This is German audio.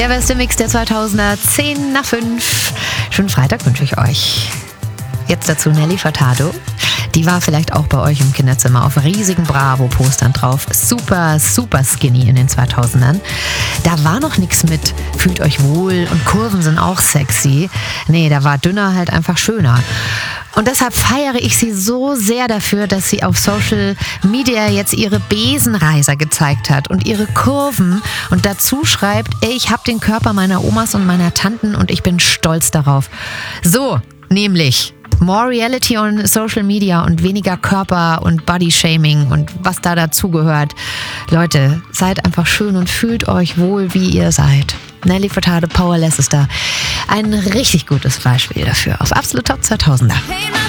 Der beste Mix der 2000er, 10 nach 5. Schönen Freitag wünsche ich euch. Jetzt dazu Nelly Furtado. Die war vielleicht auch bei euch im Kinderzimmer auf riesigen Bravo-Postern drauf. Super, super skinny in den 2000ern. Da war noch nichts mit fühlt euch wohl und Kurven sind auch sexy. Nee, da war dünner halt einfach schöner. Und deshalb feiere ich sie so sehr dafür, dass sie auf Social Media jetzt ihre Besenreiser gezeigt hat und ihre Kurven und dazu schreibt, ey, ich habe den Körper meiner Omas und meiner Tanten und ich bin stolz darauf. So, nämlich more Reality on Social Media und weniger Körper und Body-Shaming und was da dazugehört. Leute, seid einfach schön und fühlt euch wohl, wie ihr seid. Nelly Furtado, Powerless ist da ein richtig gutes Beispiel dafür. Auf Absolut Top 2000er.